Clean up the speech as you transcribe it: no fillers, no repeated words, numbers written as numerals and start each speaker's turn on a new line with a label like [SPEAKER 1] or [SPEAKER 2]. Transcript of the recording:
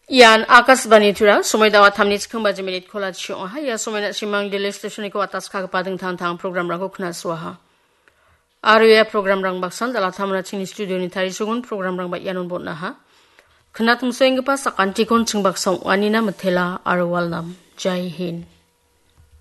[SPEAKER 1] Yan akas bani tura somai dawa thamni chkhamba minute khola chio ha ya somai na simang daily station ko atas kha pading thang program rang ko khna swaha aru ya program rang baksan dala thamna chini studio ni thari sugun program rang ba yanon botna ha khna tum soing pa sakanti kon chingbak song anina mathela aru walnam jai hind